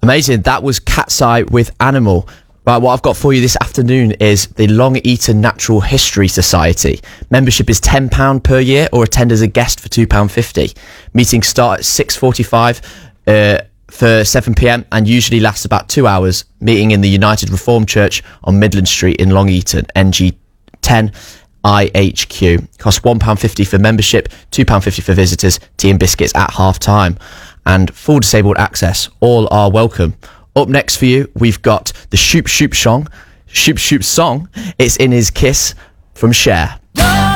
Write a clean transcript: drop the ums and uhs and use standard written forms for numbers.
Amazing. That was Cat's Eye with Animal. Right, what I've got for you this afternoon is the Long Eaton Natural History Society. Membership is £10 per year, or attend as a guest for £2.50. Meetings start at 6:45 for 7 p.m. and usually lasts about 2 hours. Meeting in the United Reformed Church on Midland Street in Long Eaton, NG10 IHQ. Costs £1.50 for membership, £2.50 for visitors, tea and biscuits at half time, and full disabled access. All are welcome. Up next for you, we've got the Shoop Shoop song. It's In His Kiss from Cher.